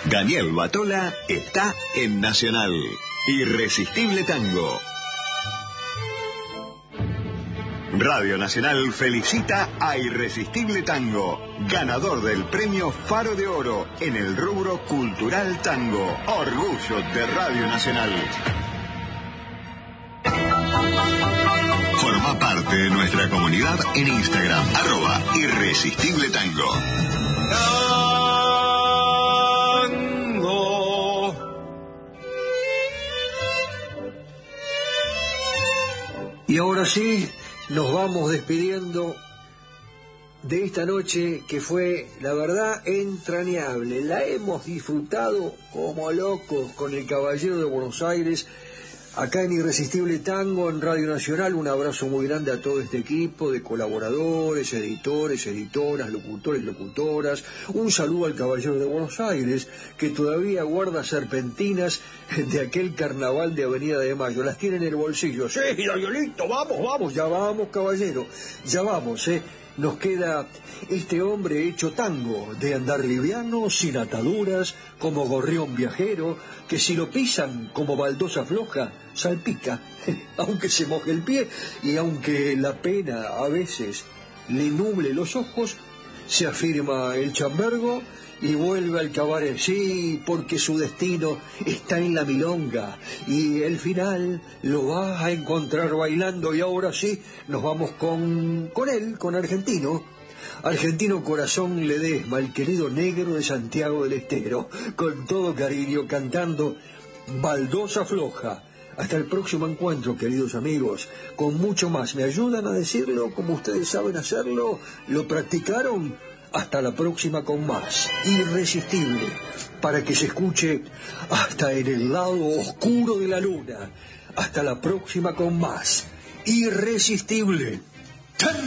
Daniel Batola está en Nacional. Irresistible Tango. Radio Nacional felicita a Irresistible Tango, ganador del premio Faro de Oro en el rubro Cultural Tango. Orgullo de Radio Nacional. Forma parte de nuestra comunidad en Instagram, @Irresistible Tango. Y ahora sí, nos vamos despidiendo de esta noche que fue, la verdad, entrañable. La hemos disfrutado como locos con el Caballero de Buenos Aires, acá en Irresistible Tango, en Radio Nacional. Un abrazo muy grande a todo este equipo de colaboradores, editores, editoras, locutores, locutoras. Un saludo al Caballero de Buenos Aires, que todavía guarda serpentinas de aquel carnaval de Avenida de Mayo. Las tiene en el bolsillo. Sí, Danielito, vamos, ya vamos, caballero, ya vamos, Nos queda este hombre hecho tango, de andar liviano, sin ataduras, como gorrión viajero, que si lo pisan como baldosa floja, salpica, aunque se moje el pie y aunque la pena a veces le nuble los ojos, se afirma el chambergo y vuelve al cabaret, sí, porque su destino está en la milonga y el final lo va a encontrar bailando. Y ahora sí, nos vamos con él, con Argentino Corazón Ledesma, el querido negro de Santiago del Estero, con todo cariño, cantando Baldosa Floja. Hasta el próximo encuentro, queridos amigos, con mucho más. ¿Me ayudan a decirlo como ustedes saben hacerlo? ¿Lo practicaron? Hasta la próxima con más. Irresistible, para que se escuche hasta en el lado oscuro de la luna. Hasta la próxima con más. Irresistible.